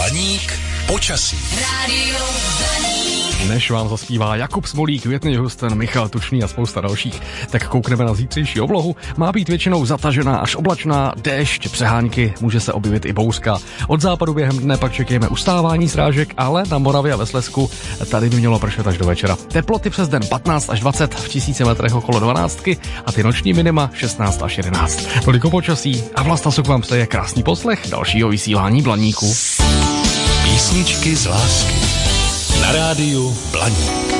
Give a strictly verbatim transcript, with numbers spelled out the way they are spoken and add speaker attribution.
Speaker 1: Blaník počasí. Rádio Blaník.
Speaker 2: Než vám zaspívá Jakub Smolík, Whitney Houston, Michal Tučný a spousta dalších, tak koukneme na zítřejší oblohu. Má být většinou zatažená až oblačná, déšť, přehánky, může se objevit i bouřka. Od západu během dne pak čekejme ustávání srážek, ale na Moravě a ve Slezsku tady by mělo pršet až do večera. Teploty přes den patnáct až dvacet, v tisíci metrech okolo dvanáctky a ty noční minima šestnáct až jedenáct. Toliko počasí a Vlasta Suk vám přeje krásný poslech dalšího vysílání Blaníku.
Speaker 1: Písničky z lásky na rádiu Blaník.